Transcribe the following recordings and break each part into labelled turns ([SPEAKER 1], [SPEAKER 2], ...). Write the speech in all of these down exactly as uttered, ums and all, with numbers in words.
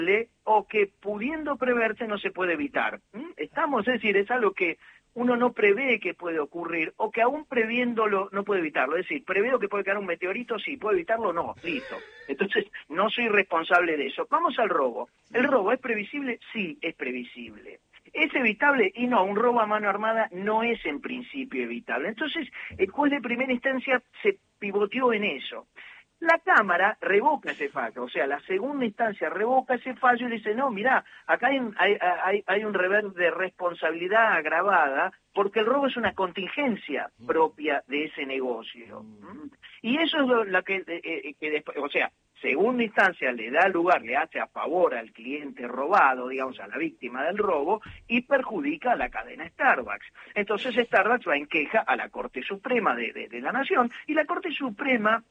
[SPEAKER 1] o que pudiendo preverse no se puede evitar. ¿Mm? Estamos, es decir, es algo que uno no prevé que puede ocurrir, o que aún previéndolo no puede evitarlo. Es decir, preveo que puede caer un meteorito, sí, ¿puedo evitarlo? No, listo. Entonces, no soy responsable de eso. Vamos al robo. ¿El robo es previsible? Sí, es previsible. ¿Es evitable? Y no, un robo a mano armada no es en principio evitable. Entonces, el juez de primera instancia se pivoteó en eso. La Cámara revoca ese fallo, o sea, la segunda instancia revoca ese fallo y dice, no, mirá, acá hay, hay, hay, hay un rever de responsabilidad agravada porque el robo es una contingencia propia de ese negocio. ¿Mm? Y eso es lo, lo que, eh, que después, o sea, segunda instancia le da lugar, le hace a favor al cliente robado, digamos, a la víctima del robo, y perjudica a la cadena Starbucks. Entonces Starbucks va en queja a la Corte Suprema de, de, de la Nación, y la Corte Suprema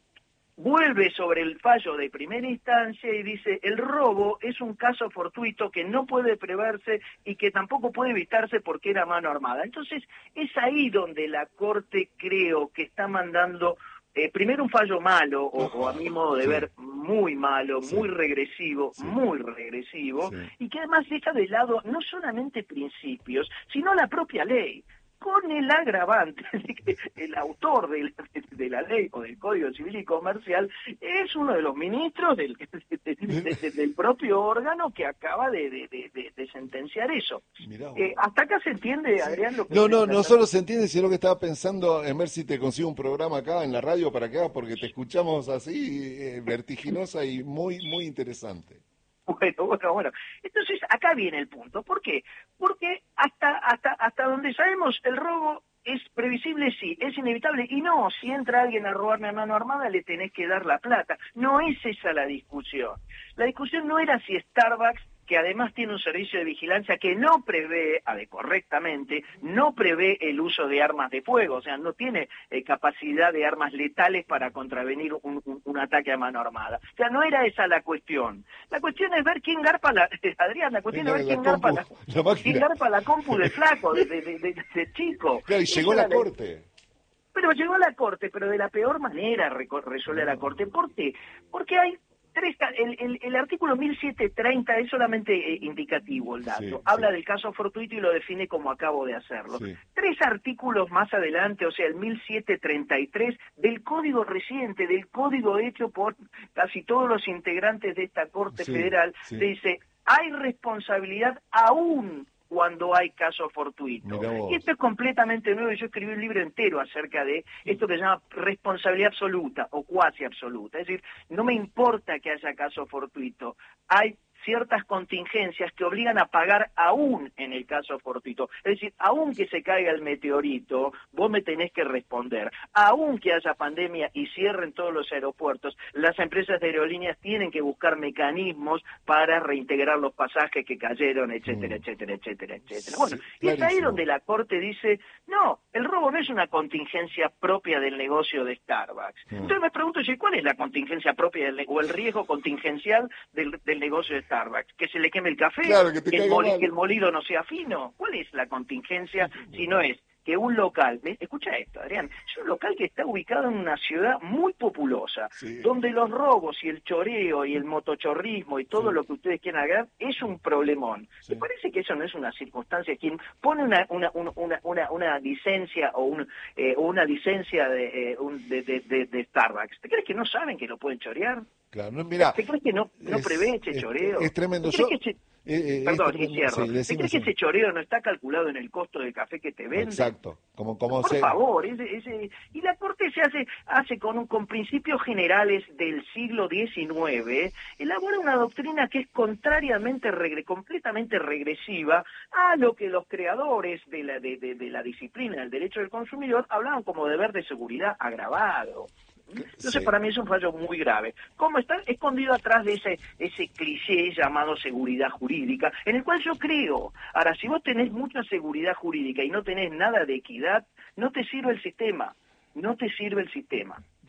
[SPEAKER 1] vuelve sobre el fallo de primera instancia y dice, el robo es un caso fortuito que no puede preverse y que tampoco puede evitarse porque era mano armada. Entonces, es ahí donde la Corte creo que está mandando, eh, primero un fallo malo, o, o a mi modo de sí. ver, muy malo, sí. muy regresivo, sí. muy regresivo, sí. y que además deja de lado no solamente principios, sino la propia ley, con el agravante de que el autor de la, de la ley o del Código Civil y Comercial es uno de los ministros del, de, de, de, del propio órgano que acaba de, de, de, de sentenciar eso. Eh, hasta acá se entiende, Adrián, lo que...
[SPEAKER 2] No, no, no solo se entiende, sino que estaba pensando en ver si te consigo un programa acá en la radio para acá, porque te escuchamos así, eh, vertiginosa y muy, muy interesante.
[SPEAKER 1] Bueno, bueno, bueno. Entonces, acá viene el punto. ¿Por qué? Porque hasta hasta hasta donde sabemos, el robo es previsible, sí, es inevitable. Y no, si entra alguien a robarme a mano armada, le tenés que dar la plata. No es esa la discusión. La discusión no era si Starbucks, que además tiene un servicio de vigilancia que no prevé, a ver, correctamente, no prevé el uso de armas de fuego, o sea, no tiene eh, capacidad de armas letales para contravenir un, un, un ataque a mano armada. O sea, no era esa la cuestión. La cuestión es ver quién garpa la... Adrián, la cuestión es ver quién garpa la, la quién garpa la compu de flaco, de, de, de, de, de chico.
[SPEAKER 2] Claro, y llegó la corte.
[SPEAKER 1] Pero llegó a la corte, pero de la peor manera resuelve la corte. ¿Por qué? Porque hay tres, el, el, el artículo mil setecientos treinta es solamente eh, indicativo el dato. Sí, Habla sí. del caso fortuito y lo define como acabo de hacerlo. Sí. Tres artículos más adelante, o sea, el mil setecientos treinta y tres, del código reciente, del código hecho por casi todos los integrantes de esta Corte sí, Federal, sí. dice, hay responsabilidad aún cuando hay casos fortuitos. Y esto es completamente nuevo, yo escribí un libro entero acerca de esto que se llama responsabilidad absoluta o cuasi absoluta. Es decir, no me importa que haya caso fortuito, hay ciertas contingencias que obligan a pagar aún en el caso fortuito. Es decir, aún que se caiga el meteorito, vos me tenés que responder. Aún que haya pandemia y cierren todos los aeropuertos, las empresas de aerolíneas tienen que buscar mecanismos para reintegrar los pasajes que cayeron, etcétera, mm. etcétera, etcétera, etcétera. Bueno, sí, y es ahí donde la Corte dice, no, el robo no es una contingencia propia del negocio de Starbucks. Mm. Entonces me pregunto, ¿cuál es la contingencia propia del, o el riesgo contingencial del, del negocio de Starbucks? Que se le queme el café,
[SPEAKER 2] claro, que, te
[SPEAKER 1] que, el moli, que el molido no sea fino. ¿Cuál es la contingencia si no es que un local, ¿ves? Escucha esto, Adrián, es un local que está ubicado en una ciudad muy populosa, sí. donde los robos y el choreo y el motochorrismo y todo sí. lo que ustedes quieran agregar es un problemón. Sí. Me parece que eso no es una circunstancia. Quien pone una una una una, una licencia o un, eh, una licencia de, eh, un, de, de, de, de Starbucks, ¿te crees que no saben que lo pueden chorear?
[SPEAKER 2] Claro, no, mira,
[SPEAKER 1] ¿te crees que no, no es, prevé ese choreo?
[SPEAKER 2] Es, es tremendo. Yo,
[SPEAKER 1] ese, eh, perdón,
[SPEAKER 2] es
[SPEAKER 1] y cierro.
[SPEAKER 2] Sí,
[SPEAKER 1] ¿Te crees que ese choreo no está calculado en el costo del café que te venden?
[SPEAKER 2] Exacto. Como, como
[SPEAKER 1] Por
[SPEAKER 2] se...
[SPEAKER 1] favor, ese, ese... y la Corte se hace hace con un, con principios generales del siglo diecinueve, elabora una doctrina que es contrariamente, regre, completamente regresiva a lo que los creadores de la, de, de, de la disciplina del derecho del consumidor hablaban como deber de seguridad agravado. Entonces, sí. para mí es un fallo muy grave. ¿Cómo está escondido atrás de ese ese cliché llamado seguridad jurídica, en el cual yo creo? Ahora, si vos tenés mucha seguridad jurídica y no tenés nada de equidad, no te sirve el sistema, no te sirve el sistema.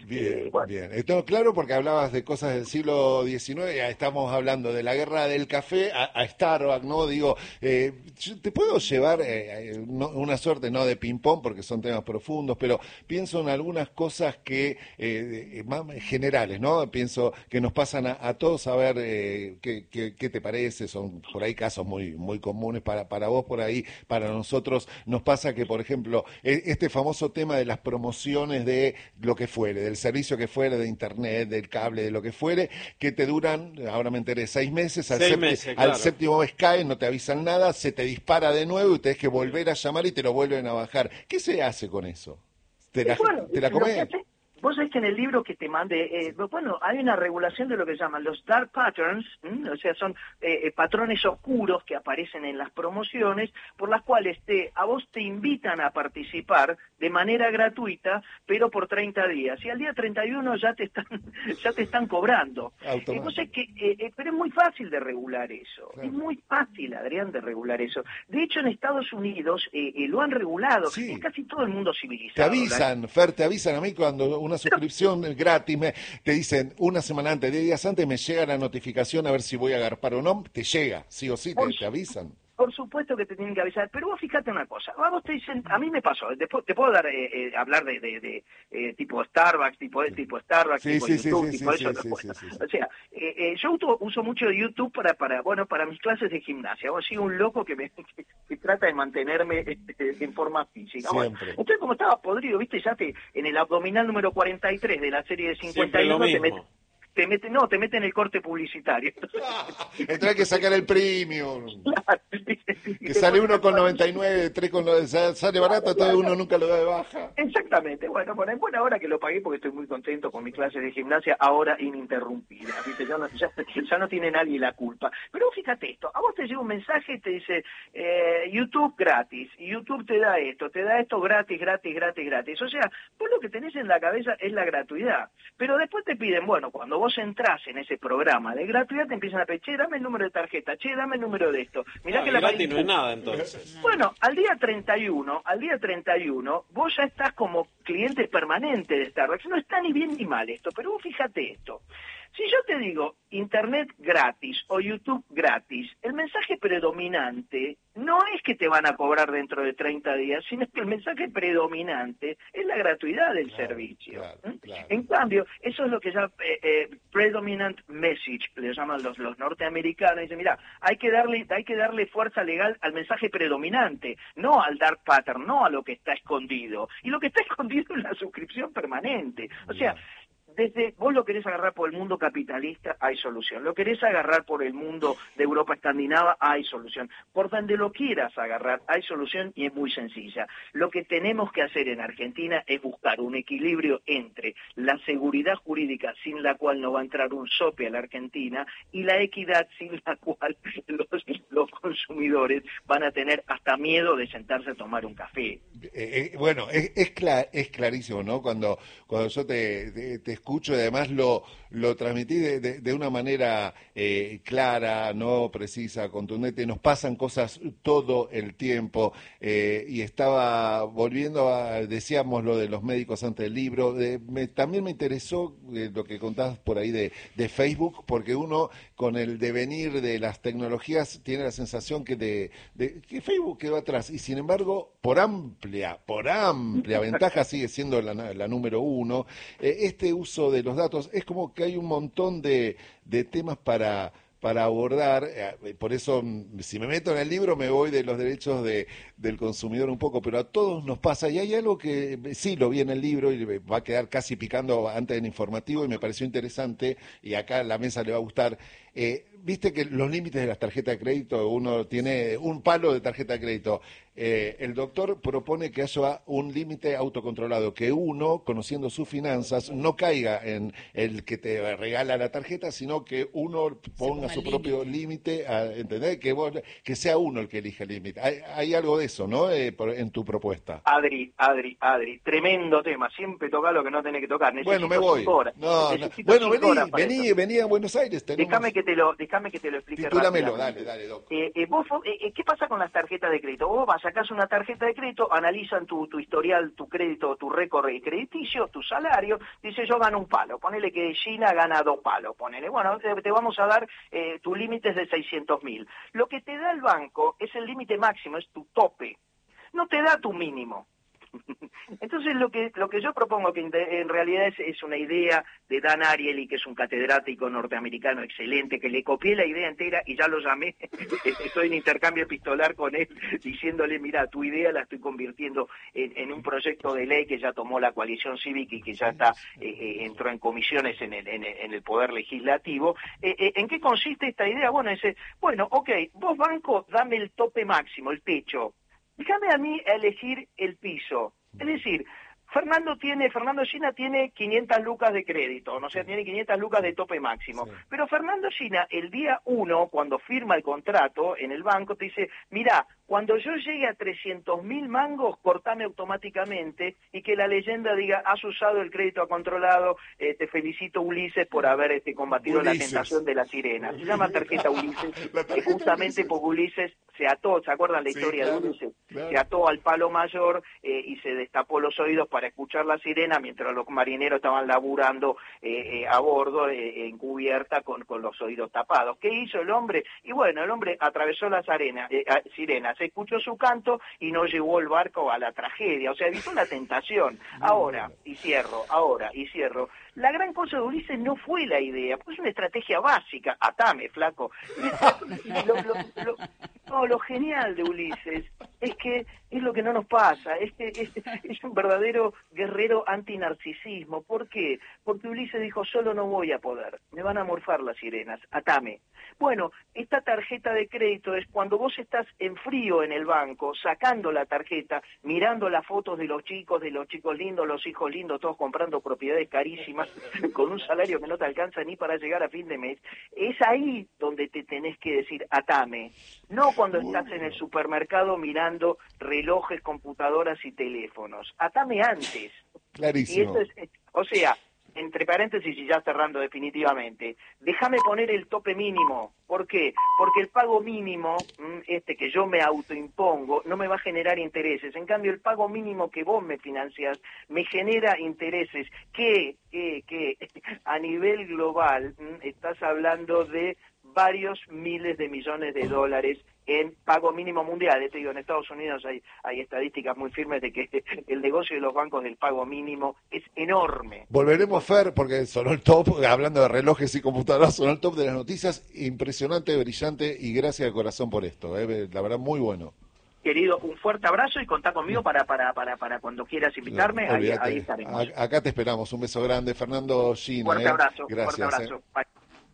[SPEAKER 2] Bien,
[SPEAKER 1] eh, bueno.
[SPEAKER 2] bien. Esto claro porque hablabas de cosas del siglo diecinueve, ya estamos hablando de la guerra del café a, a Starbucks, ¿no? Digo, eh, yo te puedo llevar eh, no, una suerte, no de ping-pong porque son temas profundos, pero pienso en algunas cosas que, eh, más generales, ¿no? Pienso que nos pasan a, a todos a ver eh, qué, qué, qué te parece, son por ahí casos muy, muy comunes para, para vos, por ahí, para nosotros, nos pasa que, por ejemplo, este famoso tema de las promociones de lo que fuere, del servicio que fuere, de internet, del cable, de lo que fuere, que te duran, ahora me enteré, seis meses, al,
[SPEAKER 3] seis
[SPEAKER 2] séptimo,
[SPEAKER 3] meses,
[SPEAKER 2] al
[SPEAKER 3] claro.
[SPEAKER 2] séptimo vez caen, no te avisan nada, se te dispara de nuevo y tenés que volver a llamar y te lo vuelven a bajar. ¿Qué se hace con eso? ¿Te la,
[SPEAKER 1] Y bueno,
[SPEAKER 2] te la
[SPEAKER 1] lo que
[SPEAKER 2] comés?
[SPEAKER 1] hace- vos sabés que en el libro que te mandé, eh, bueno, hay una regulación de lo que llaman los dark patterns, ¿m? O sea, son eh, eh, patrones oscuros que aparecen en las promociones, por las cuales te, a vos te invitan a participar de manera gratuita, pero por treinta días. Y al día treinta y uno ya te están, ya te están cobrando.
[SPEAKER 2] Automático.
[SPEAKER 1] Eh, vos sabés que, eh, eh, pero es muy fácil de regular eso.
[SPEAKER 2] Claro.
[SPEAKER 1] Es muy fácil, Adrián, de regular eso. De hecho, en Estados Unidos eh, eh, lo han regulado.
[SPEAKER 2] Sí.
[SPEAKER 1] En casi todo el mundo
[SPEAKER 2] Te
[SPEAKER 1] civilizado.
[SPEAKER 2] avisan, Fer, te avisan a mí cuando una suscripción gratis, me, te dicen una semana antes, diez días antes, me llega la notificación a ver si voy a agarpar o no, te llega, sí o sí, te,
[SPEAKER 1] Por
[SPEAKER 2] te avisan.
[SPEAKER 1] Por supuesto que te tienen que avisar, pero vos fíjate una cosa, a vos te dicen, a mí me pasó, después te puedo dar, eh, eh, hablar de, de, de eh, tipo Starbucks, tipo tipo Starbucks,
[SPEAKER 2] Sí,
[SPEAKER 1] tipo
[SPEAKER 2] sí, sí,
[SPEAKER 1] YouTube,
[SPEAKER 2] sí,
[SPEAKER 1] tipo
[SPEAKER 2] sí,
[SPEAKER 1] eso,
[SPEAKER 2] sí,
[SPEAKER 1] después.
[SPEAKER 2] sí, sí, sí.
[SPEAKER 1] O sea, eh, eh, yo uso, uso mucho YouTube para, para, bueno, para mis clases de gimnasia, vos soy un loco que me que, que trata de mantenerme este, en forma física. Bueno,
[SPEAKER 2] Siempre.
[SPEAKER 1] entonces como estaba podrido, viste, ya te, en el abdominal número cuarenta y tres de la serie de cincuenta
[SPEAKER 3] Siempre
[SPEAKER 1] y
[SPEAKER 3] lo
[SPEAKER 1] uno te
[SPEAKER 3] mismo.
[SPEAKER 1] mete, te mete, no, te meten el corte publicitario.
[SPEAKER 2] Entonces hay que sacar el premium,
[SPEAKER 1] Claro.
[SPEAKER 2] que sale uno con noventa y nueve, tres con noventa y nueve, sale barato, todo uno nunca lo da de baja.
[SPEAKER 1] Exactamente, bueno, bueno, en buena hora que lo pagué porque estoy muy contento con mi clase de gimnasia ahora ininterrumpida, ¿viste? Ya no, ya, ya no tiene nadie la culpa. Pero fíjate esto, a vos te llega un mensaje y te dice eh, YouTube gratis, y YouTube te da esto, te da esto gratis, gratis, gratis, gratis. O sea, vos lo que tenés en la cabeza es la gratuidad, pero después te piden, bueno, cuando vos entrás en ese programa de gratuidad te empiezan a pedir, che, dame el número de tarjeta, che, dame el número de esto. Mirá
[SPEAKER 3] Ah,
[SPEAKER 1] que la
[SPEAKER 3] gratis no es
[SPEAKER 1] Marín-
[SPEAKER 3] nada, entonces.
[SPEAKER 1] Bueno, al día treinta y uno, al día treinta y uno, vos ya estás como cliente permanente de Starbucks. No está ni bien ni mal esto, pero vos fíjate esto. Si yo te digo Internet gratis o YouTube gratis, el mensaje predominante no es que te van a cobrar dentro de treinta días, sino que el mensaje predominante es la gratuidad del
[SPEAKER 2] Claro,
[SPEAKER 1] servicio.
[SPEAKER 2] claro,
[SPEAKER 1] ¿Mm?
[SPEAKER 2] claro.
[SPEAKER 1] En cambio, eso es lo que llama eh, eh, predominant message, le llaman los, los norteamericanos. Dicen, mira, hay que darle hay que darle fuerza legal al mensaje predominante, no al dark pattern, no a lo que está escondido. Y lo que está escondido es la suscripción permanente. O sea, desde vos lo querés agarrar por el mundo capitalista, hay solución. Lo querés agarrar por el mundo de Europa escandinava, hay solución. Por donde lo quieras agarrar, hay solución y es muy sencilla. Lo que tenemos que hacer en Argentina es buscar un equilibrio entre la seguridad jurídica, sin la cual no va a entrar un sope a la Argentina, y la equidad, sin la cual los, los consumidores van a tener hasta miedo de sentarse a tomar un café.
[SPEAKER 2] Eh, eh, bueno, es, es, cla- es clarísimo, ¿no? Cuando, cuando yo te, te, te escucho y además lo, lo transmití de, de, de una manera eh, clara, no precisa, contundente, nos pasan cosas todo el tiempo eh, y estaba volviendo a, decíamos lo de los médicos antes del libro, de, me, también me interesó eh, lo que contabas por ahí de, de Facebook, porque uno con el devenir de las tecnologías tiene la sensación que, de, de, que Facebook quedó atrás y sin embargo, por amplia, por amplia ventaja sigue siendo la, la número uno. Eh, este uso de los datos es como que hay un montón de, de temas para para abordar, eh, por eso si me meto en el libro me voy de los derechos de, del consumidor un poco, pero a todos nos pasa y hay algo que sí lo vi en el libro y va a quedar casi picando antes del informativo y me pareció interesante y acá a la mesa le va a gustar. Eh, Viste que los límites de las tarjetas de crédito, uno tiene un palo de tarjeta de crédito. Eh, el doctor propone que haya un límite autocontrolado, que uno, conociendo sus finanzas, no caiga en el que te regala la tarjeta, sino que uno ponga su propio límite, ¿entendés? Que, vos, que sea uno el que elija el límite. Hay, hay algo de eso, ¿no? Eh, por, en tu propuesta.
[SPEAKER 1] Adri, Adri, Adri, tremendo tema. Siempre toca lo que no tenés que tocar. Necesito
[SPEAKER 2] Bueno, me voy.
[SPEAKER 1] cinco horas.
[SPEAKER 2] No, no.
[SPEAKER 1] Necesito
[SPEAKER 2] Bueno,
[SPEAKER 1] cinco
[SPEAKER 2] vení,
[SPEAKER 1] horas para
[SPEAKER 2] vení,
[SPEAKER 1] esto.
[SPEAKER 2] vení a Buenos Aires. Tenemos...
[SPEAKER 1] Déjame que te lo, déjame que te lo explique
[SPEAKER 2] Titúlamelo,
[SPEAKER 1] rápidamente.
[SPEAKER 2] dale, dale, Doc.
[SPEAKER 1] Eh, eh, vos, eh, ¿Qué pasa con las tarjetas de crédito? Vos vas, sacás una tarjeta de crédito, analizan tu, tu historial, tu crédito, tu récord crediticio, tu salario, dice yo gano un palo, ponele que China gana dos palos, ponele, bueno, te, te vamos a dar, eh, tu límite es de seiscientos mil. Lo que te da el banco es el límite máximo, es tu tope, no te da tu mínimo. Entonces lo que lo que yo propongo, que en realidad es, es una idea de Dan Ariely, que es un catedrático norteamericano excelente, que le copié la idea entera y ya lo llamé, estoy en intercambio epistolar con él, diciéndole, mira, tu idea la estoy convirtiendo en, en un proyecto de ley que ya tomó la coalición cívica y que ya está eh, eh, entró en comisiones en el, en el, en el Poder Legislativo. Eh, eh, ¿En qué consiste esta idea? Bueno, es, bueno, ok, vos banco, dame el tope máximo, el techo. Déjame a mí elegir el piso. Es decir, Fernando tiene, Fernando China tiene quinientas lucas de crédito, no sé, tiene quinientas lucas de tope máximo. Sí. Pero Fernando China, el día uno, cuando firma el contrato en el banco, te dice, mira, cuando yo llegue a trescientos mil mangos, cortame automáticamente y que la leyenda diga, has usado el crédito a controlado, eh, te felicito Ulises por haber este, combatido Ulises. La tentación de la sirena. Se llama tarjeta Ulises, tarjeta que justamente Ulises. Porque Ulises se ató, ¿se acuerdan la historia sí, claro, de Ulises? Claro. Se ató al palo mayor eh, y se destapó los oídos para escuchar la sirena mientras los marineros estaban laburando eh, eh, a bordo, eh, en cubierta, con, con los oídos tapados. ¿Qué hizo el hombre? Y bueno, el hombre atravesó las arenas, eh, sirenas, escuchó su canto y no llevó el barco a la tragedia, o sea, evitó la tentación. Ahora, y cierro, ahora, y cierro, la gran cosa de Ulises no fue la idea, pues es una estrategia básica, atame, flaco. Lo, lo, lo, no, lo genial de Ulises es que es lo que no nos pasa, es que es, es un verdadero guerrero antinarcisismo. ¿Por qué? Porque Ulises dijo, solo no voy a poder, me van a morfar las sirenas, atame. Bueno, esta tarjeta de crédito es cuando vos estás en frío en el banco, sacando la tarjeta, mirando las fotos de los chicos, de los chicos lindos, los hijos lindos, todos comprando propiedades carísimas, con un salario que no te alcanza ni para llegar a fin de mes, es ahí donde te tenés que decir, atame. No cuando estás en el supermercado mirando relojes, computadoras y teléfonos. Atame antes.
[SPEAKER 2] Clarísimo.
[SPEAKER 1] Y esto es, o sea, entre paréntesis y ya cerrando definitivamente, déjame poner el tope mínimo. ¿Por qué? Porque el pago mínimo, este que yo me autoimpongo, no me va a generar intereses. En cambio, el pago mínimo que vos me financiás me genera intereses que, que, que a nivel global estás hablando de varios miles de millones de dólares en pago mínimo mundial. Te digo, en Estados Unidos hay, hay estadísticas muy firmes de que el negocio de los bancos del pago mínimo es enorme.
[SPEAKER 2] Volveremos, Fer, porque sonó el top, hablando de relojes y computadoras, sonó el top de las noticias, impresionante, brillante, y gracias de corazón por esto, ¿eh? La verdad, muy bueno.
[SPEAKER 1] Querido, un fuerte abrazo y contá conmigo para para para para cuando quieras invitarme, no, ahí, ahí estaremos.
[SPEAKER 2] A, acá te esperamos, un beso grande, Fernando China.
[SPEAKER 1] Fuerte
[SPEAKER 2] ¿eh?
[SPEAKER 1] abrazo,
[SPEAKER 2] gracias,
[SPEAKER 1] fuerte abrazo.
[SPEAKER 2] ¿eh?
[SPEAKER 1] Bye.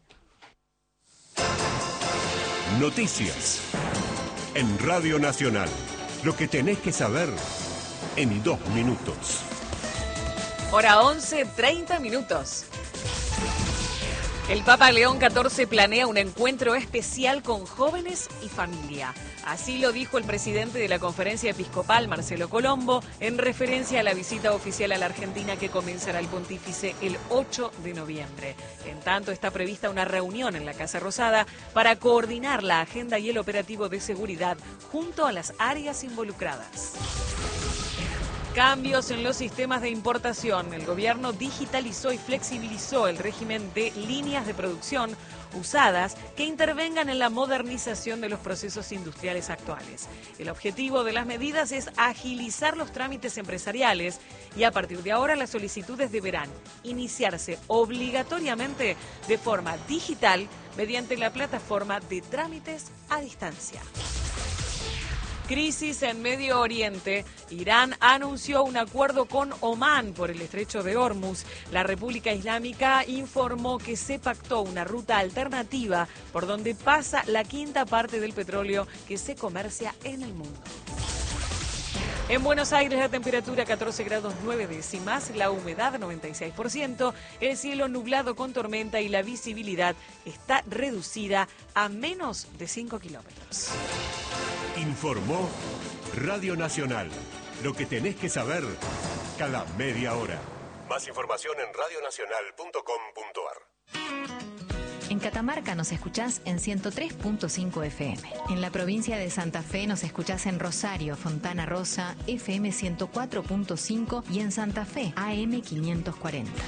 [SPEAKER 3] Noticias en Radio Nacional. Lo que tenés que saber en dos minutos.
[SPEAKER 4] Hora once, treinta minutos. El Papa León catorce planea un encuentro especial con jóvenes y familia. Así lo dijo el presidente de la Conferencia Episcopal, Marcelo Colombo, en referencia a la visita oficial a la Argentina que comenzará el pontífice el ocho de noviembre. En tanto, está prevista una reunión en la Casa Rosada para coordinar la agenda y el operativo de seguridad junto a las áreas involucradas. Cambios en los sistemas de importación. El gobierno digitalizó y flexibilizó el régimen de líneas de producción usadas que intervengan en la modernización de los procesos industriales actuales. El objetivo de las medidas es agilizar los trámites empresariales y a partir de ahora las solicitudes deberán iniciarse obligatoriamente de forma digital mediante la plataforma de trámites a distancia. Crisis en Medio Oriente. Irán anunció un acuerdo con Omán por el estrecho de Hormuz. La República Islámica informó que se pactó una ruta alternativa por donde pasa la quinta parte del petróleo que se comercia en el mundo. En Buenos Aires la temperatura catorce grados nueve décimas, la humedad noventa y seis por ciento, el cielo nublado con tormenta y la visibilidad está reducida a menos de cinco kilómetros.
[SPEAKER 3] Informó Radio Nacional. Lo que tenés que saber cada media hora. Más información en radio nacional punto com punto a r.
[SPEAKER 5] En Catamarca nos escuchás en ciento tres punto cinco F M. En la provincia de Santa Fe nos escuchás en Rosario, Fontana Rosa, F M ciento cuatro punto cinco y en Santa Fe, A M quinientos cuarenta.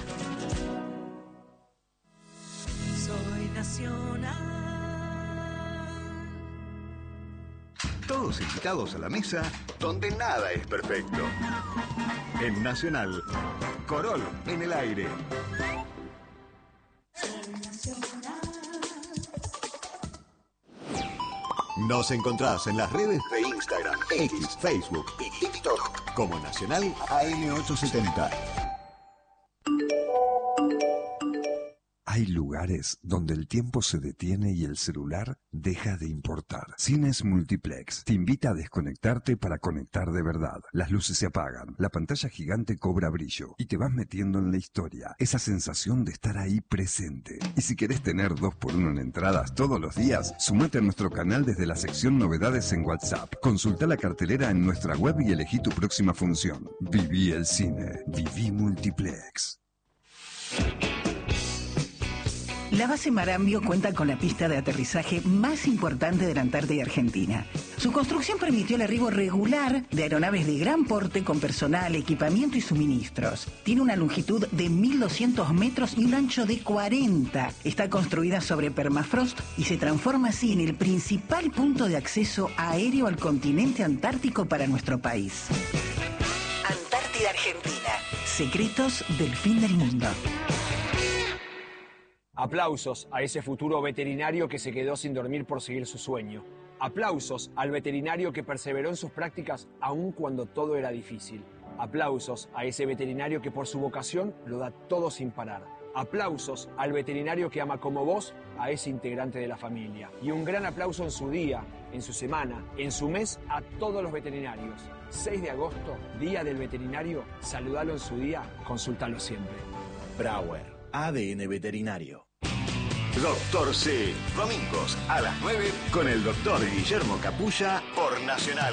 [SPEAKER 4] Soy nacional.
[SPEAKER 6] Todos invitados a la mesa donde nada es perfecto. En Nacional, Corol en el aire. Nos encontrás en las redes de Instagram, X, Facebook y TikTok como Nacional A M ochocientos setenta.
[SPEAKER 7] Hay lugares donde el tiempo se detiene y el celular deja de importar. Cines Multiplex te invita a desconectarte para conectar de verdad. Las luces se apagan, la pantalla gigante cobra brillo y te vas metiendo en la historia. Esa sensación de estar ahí presente. Y si querés tener dos por uno en entradas todos los días, sumate a nuestro canal desde la sección Novedades en WhatsApp. Consulta la cartelera en nuestra web y elegí tu próxima función. Viví el cine. Viví Multiplex.
[SPEAKER 8] La base Marambio cuenta con la pista de aterrizaje más importante de la Antártida Argentina. Su construcción permitió el arribo regular de aeronaves de gran porte con personal, equipamiento y suministros. Tiene una longitud de mil doscientos metros y un ancho de cuarenta. Está construida sobre permafrost y se transforma así en el principal punto de acceso aéreo al continente antártico para nuestro país. Antártida Argentina. Secretos del fin del mundo.
[SPEAKER 9] Aplausos a ese futuro veterinario que se quedó sin dormir por seguir su sueño. Aplausos al veterinario que perseveró en sus prácticas aun cuando todo era difícil. Aplausos a ese veterinario que por su vocación lo da todo sin parar. Aplausos al veterinario que ama como vos a ese integrante de la familia. Y un gran aplauso en su día, en su semana, en su mes a todos los veterinarios. seis de agosto, Día del Veterinario. Saludalo en su día, consultalo siempre.
[SPEAKER 6] Brauer, A D N Veterinario. Doctor C, domingos a las nueve con el doctor Guillermo Capulla por Nacional.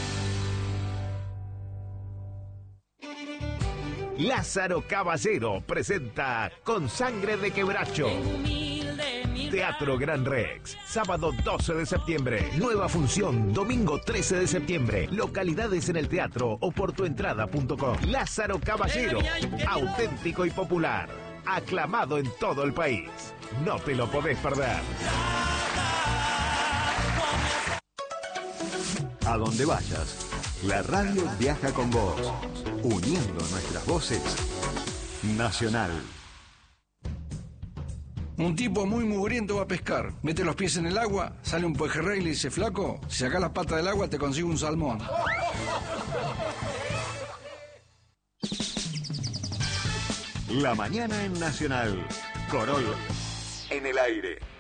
[SPEAKER 10] Lázaro Caballero presenta Con Sangre de Quebracho. Teatro Gran Rex, sábado doce de septiembre. Nueva función, domingo trece de septiembre. Localidades en el teatro o por tuentrada punto com. Lázaro Caballero, auténtico y popular. Aclamado en todo el país. No te lo podés perder.
[SPEAKER 6] A donde vayas, la radio viaja con vos, uniendo nuestras voces. Nacional.
[SPEAKER 11] Un tipo muy mugriento va a pescar. Mete los pies en el agua, sale un pejerrey y le dice: flaco, si sacás las patas del agua te consigo un salmón.
[SPEAKER 6] La mañana en Nacional. Corol en el aire.